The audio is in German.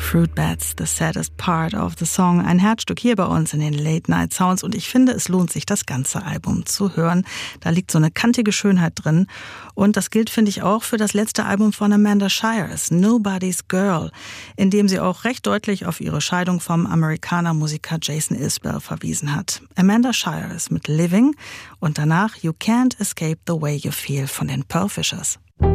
Fruit Bats, the saddest part of the song. Ein Herzstück hier bei uns in den Late Night Sounds und ich finde, es lohnt sich, das ganze Album zu hören. Da liegt so eine kantige Schönheit drin und das gilt, finde ich, auch für das letzte Album von Amanda Shires, Nobody's Girl, in dem sie auch recht deutlich auf ihre Scheidung vom Amerikaner-Musiker Jason Isbell verwiesen hat. Amanda Shires mit Living und danach You Can't Escape the Way You Feel von den Pearl Fishers.